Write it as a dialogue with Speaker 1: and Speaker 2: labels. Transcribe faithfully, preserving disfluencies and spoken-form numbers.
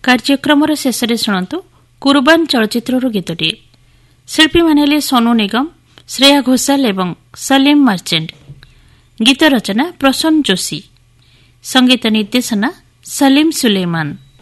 Speaker 1: କାର୍ଯ୍ୟକ୍ରମର ଶେଷରେ ଶୁଣନ୍ତୁ କୁର୍ବାନ ଚଳଚ୍ଚିତ୍ରର ଗୀତଟିଏ। ଶିଳ୍ପୀମାନେ ହେଲେ ସୋନୁ ନିଗମ, ଶ୍ରେୟା ଘୋଷାଲ ଏବଂ ସଲିମ ମର୍ଚେଣ୍ଟ। ଗୀତ ରଚନା ପ୍ରସନ୍ନ ଯୋଶୀ, ସଙ୍ଗୀତ ନିର୍ଦ୍ଦେଶନା ସଲିମ ସୁଲେମାନ।